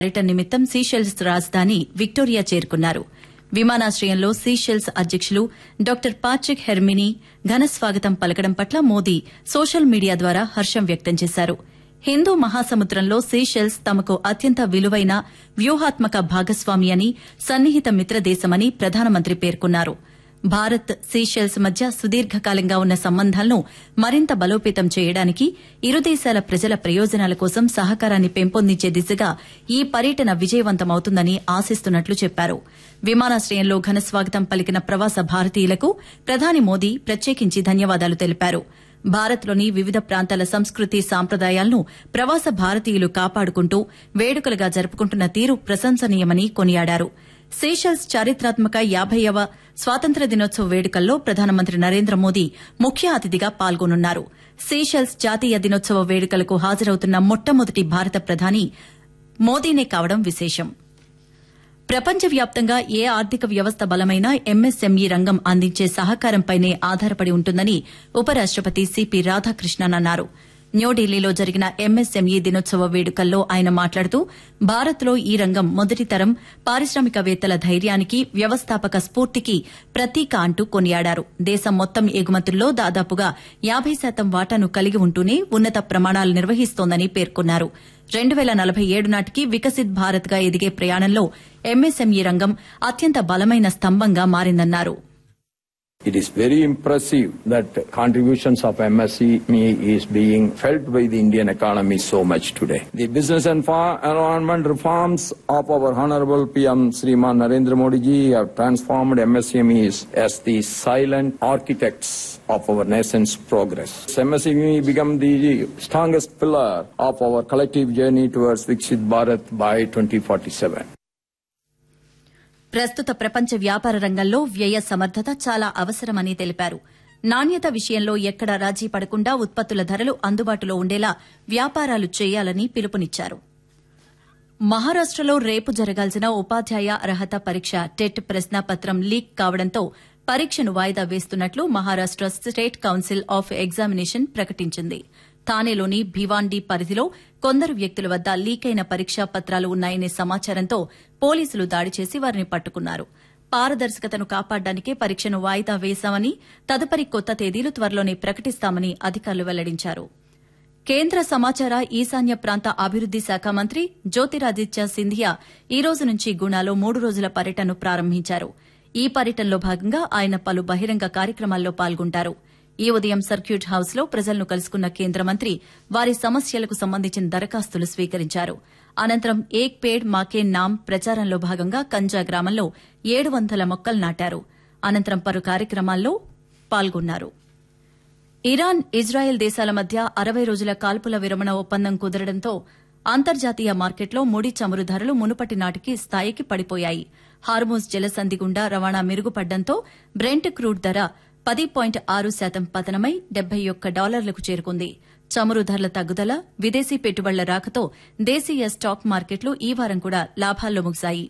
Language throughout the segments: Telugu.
పర్యటన నిమిత్తం సీషెల్స్ రాజధాని విక్టోరియా చేరుకున్నారు. విమానాశ్రయంలో సీషెల్స్ అధ్యకులు డాక్టర్ పాట్రిక్ హెర్మినీ ఘన స్వాగతం పలకడం పట్ల మోదీ సోషల్ మీడియా ద్వారా హర్షం వ్యక్తం చేశారు. హిందూ మహాసముద్రంలో సీషెల్స్ తమకు అత్యంత విలువైన వ్యూహాత్మక భాగస్వామి అని, సన్నిహిత మిత్రదేశమని ప్రధానమంత్రి పేర్కొన్నారు. భారత్ సీషెల్స్ మధ్య సుదీర్ఘకాలంగా ఉన్న సంబంధాలను మరింత బలోపేతం చేయడానికి, ఇరు దేశాల ప్రజల ప్రయోజనాల కోసం సహకారాన్ని పెంపొందించే దిశగా ఈ పర్యటన విజయవంతమవుతుందని ఆశిస్తున్నట్లు చెప్పారు. విమానాశ్రయంలో ఘనస్వాగతం పలికిన ప్రవాస భారతీయులకు ప్రధాని మోదీ ప్రత్యేకించి ధన్యవాదాలు తెలిపారు. భారత్లోని వివిధ ప్రాంతాల సంస్కృతి సాంప్రదాయాలను ప్రవాస భారతీయులు కాపాడుకుంటూ వేడుకలుగా జరుపుకుంటున్న తీరు ప్రశంసనీయమని కొనియాడారు. సీషెల్స్ చారిత్రాత్మక 50వ స్వాతంత్ర్య దినోత్సవ వేడుకల్లో ప్రధానమంత్రి నరేంద్ర మోదీ ముఖ్య అతిథిగా పాల్గొనున్నారు. సీషెల్స్ జాతీయ దినోత్సవ వేడుకలకు హాజరవుతున్న మొట్టమొదటి భారత ప్రధాని మోదీనే కావడం విశేషం. ప్రపంచవ్యాప్తంగా ఏ ఆర్థిక వ్యవస్థ బలమైనా ఎంఎస్ఎంఈ రంగం అందించే సహకారంపైనే ఆధారపడి ఉంటుందని ఉపరాష్టపతి సిపి రాధాకృష్ణన్ అన్నారు. న్యూఢిల్లీలో జరిగిన ఎంఎస్ఎంఈ దినోత్సవ వేడుకల్లో ఆయన మాట్లాడుతూ భారత్లో ఈ రంగం మొదటి తరం పారిశ్రామికవేత్తల ధైర్యానికి, వ్యవస్థాపక స్ఫూర్తికి ప్రతీక అంటూ కొనియాడారు. దేశం మొత్తం ఎగుమతుల్లో దాదాపుగా 50% వాటాను కలిగి ఉంటూనే ఉన్నత ప్రమాణాలు నిర్వహిస్తోందని పేర్కొన్నారు. 2047 నాటికి వికసిత్ భారత్గా ఎదిగే ప్రయాణంలో ఎంఎస్ఎంఈ రంగం అత్యంత బలమైన స్తంభంగా మారిందన్నారు. It is very impressive that contributions of MSME is being felt by the Indian economy so much today. The business and environment reforms of our Honorable PM Shriman Narendra Modi ji have transformed MSMEs as the silent architects of our nation's progress. MSME become the strongest pillar of our collective journey towards Viksit Bharat by 2047. ప్రస్తుత ప్రపంచ వ్యాపార రంగంలో వ్యయ సమర్థత చాలా అవసరమని తెలిపారు. నాణ్యత విషయంలో ఎక్కడా రాజీ పడకుండా ఉత్పత్తుల ధరలు అందుబాటులో ఉండేలా వ్యాపారాలు చేయాలని పిలుపునిచ్చారు. మహారాష్టలో రేపు జరగాల్సిన ఉపాధ్యాయ అర్హత పరీక్ష టెట్ ప్రశ్నాపత్రం లీక్ కావడంతో పరీక్షను వాయిదా వేస్తున్నట్లు Maharashtra state council of examination ప్రకటించింది. థానేలోని భివాండి పరిధిలో కొందరు వ్యక్తుల వద్ద లీకైన పరీక్షా పత్రాలు ఉన్నాయనే సమాచారంతో పోలీసులు దాడి చేసి వారిని పట్టుకున్నారు. పారదర్శకతను కాపాడడానికే పరీక్షను వాయిదా వేశామని, తదుపరి కొత్త తేదీలు త్వరలోనే ప్రకటిస్తామని అధికారులు వెల్లడించారు. కేంద్ర సమాచార, ఈశాన్య ప్రాంత అభివృద్ది శాఖ మంత్రి జ్యోతిరాదిత్య సింధియా ఈ రోజు నుంచి గుణాలో 3 రోజుల పర్యటనను ప్రారంభించారు. ఈ పర్యటనలో భాగంగా ఆయన పలు బహిరంగ కార్యక్రమాల్లో పాల్గొంటారు. ఈ ఉదయం సర్క్యూట్ హౌస్ లో ప్రజలను కలుసుకున్న కేంద్ర మంత్రి వారి సమస్యలకు సంబంధించిన దరఖాస్తులు స్వీకరించారు. అనంతరం ఏక్ పేడ్ మాకే నామ్ ప్రచారంలో భాగంగా కంజా గ్రామంలో 700 మొక్కలు నాటారు. అనంతరం పలు కార్యక్రమాల్లో పాల్గొన్నారు. ఇరాన్, ఇజ్రాయెల్ దేశాల మధ్య 60 రోజుల కాల్పుల విరమణ ఒప్పందం కుదరడంతో అంతర్జాతీయ మార్కెట్లో ముడి చమురు ధరలు మునుపటి నాటికి స్థాయికి పడిపోయాయి. హార్మూజ్ జలసంధి గుండా రవాణా మెరుగుపడ్డంతో బ్రెంట్ క్రూడ్ ధర 10.6% పతనమై $71 చేరుకుంది. చమురు ధరల తగ్గుదల, విదేశీ పెట్టుబడుల రాకతో దేశీయ స్టాక్ మార్కెట్లు ఈ వారం కూడా లాభాల్లో ముగిశాయి.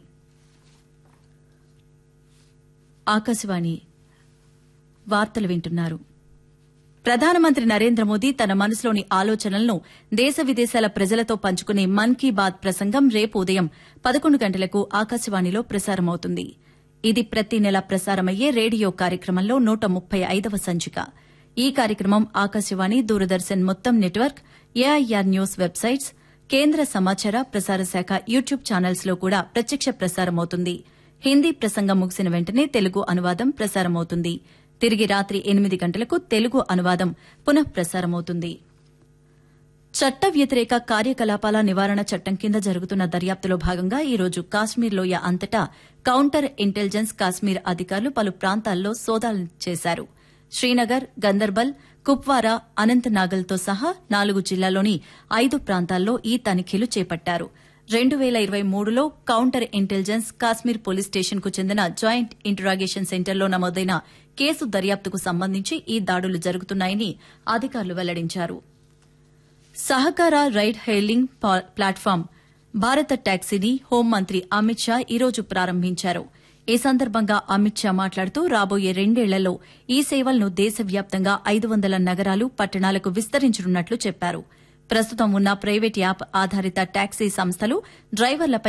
ఆకాశవాణి వార్తలు వింటున్నారు. ప్రధానమంత్రి నరేంద్ర మోదీ తన మనసులోని ఆలోచనలను దేశ విదేశాల ప్రజలతో పంచుకునే మన్ కీ బాత్ ప్రసంగం రేపు ఉదయం 11 గంటలకు ఆకాశవాణిలో ప్రసారమవుతుంది. ఇది ప్రతి నెల ప్రసారమయ్యే రేడియో కార్యక్రమంలో 135వ సంచిక. ఈ కార్యక్రమం ఆకాశవాణి, దూరదర్శన్ మొత్తం నెట్వర్క్, ఏఐఆర్ న్యూస్ వెబ్సైట్స్, కేంద్ర సమాచార ప్రసార శాఖ యూట్యూబ్ ఛానల్స్ లో కూడా ప్రత్యక్ష ప్రసారమవుతుంది. హిందీ ప్రసంగం ముగిసిన వెంటనే తెలుగు అనువాదం ప్రసారమవుతుంది. తిరిగి రాత్రి 8 గంటలకు తెలుగు అనువాదం పునః ప్రసారమవుతుంది. చట్ట వ్యతిరేక కార్యకలాపాల నివారణ చట్టం కింద జరుగుతున్న దర్యాప్తులో భాగంగా ఈ రోజు కాశ్మీర్ లోయ అంతటా కౌంటర్ ఇంటెలిజెన్స్ కాశ్మీర్ అధికారులు పలు ప్రాంతాల్లో సోదాలు చేశారు. శ్రీనగర్, గందర్బల్, కుప్వారా, అనంతనాగల్తో సహా 4 జిల్లాల్లోని 5 ప్రాంతాల్లో ఈ తనిఖీలు చేపట్టారు. 2023లో counter intelligence Kashmir police station కు చెందిన జాయింట్ ఇంటరాగేషన్ సెంటర్లో నమోదైన కేసు దర్యాప్తుకు సంబంధించి ఈ దాడులు జరుగుతున్నాయని అధికారులు వెల్లడించారు. సహకార రైడ్ హెయిలింగ్ ప్లాట్ఫామ్ భారత టాక్సీని హోంమంత్రి అమిత్ షా ఈ రోజు ప్రారంభించారు. ఈ సందర్భంగా అమిత్ షా మాట్లాడుతూ రాబోయే 2 ఏళ్లలో ఈ సేవలను దేశవ్యాప్తంగా 500 నగరాలు, పట్టణాలకు విస్తరించనున్నట్లు చెప్పారు. ప్రస్తుతం ఉన్న ప్రైవేట్ యాప్ ఆధారిత టాక్సీ సంస్థలు డ్రైవర్లపై